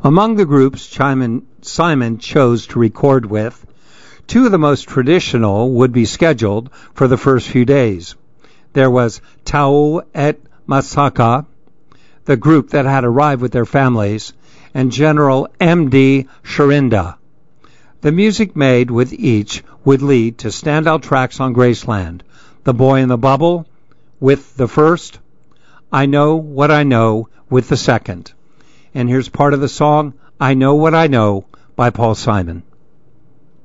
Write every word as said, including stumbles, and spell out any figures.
Among the groups Simon, Simon chose to record with, two of the most traditional would be scheduled for the first few days. There was Tau et Masaka, the group that had arrived with their families, and General M D Sharinda. The music made with each would lead to standout tracks on Graceland. The Boy in the Bubble with the first, I Know What I Know with the second. And here's part of the song, I Know What I Know by Paul Simon.